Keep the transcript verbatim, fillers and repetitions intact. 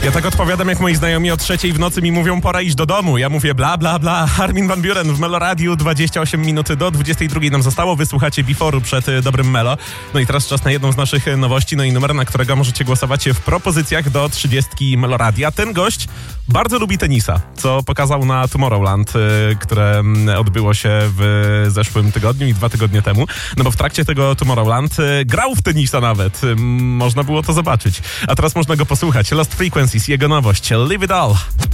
Ja tak odpowiadam, jak moi znajomi o trzeciej w nocy mi mówią, pora iść do domu. Ja mówię bla, bla, bla. Armin van Buuren w Melo Radiu, dwadzieścia osiem minut do dwudziestej drugiej nam zostało. Wysłuchacie Before'u przed y, dobrym Melo. No i teraz czas na jedną z naszych y, nowości, no i numer, na którego możecie głosować w propozycjach do trzydziestki Melo Radia. Ten gość bardzo lubi tenisa, co pokazał na Tomorrowland, y, które y, odbyło się w zeszłym tygodniu i dwa tygodnie temu. No bo w trakcie tego Tomorrowland y, grał w tenisa nawet. Y, można było to zobaczyć. A teraz można go posłuchać. Lost Frequencies, jego nowość. Leave it all.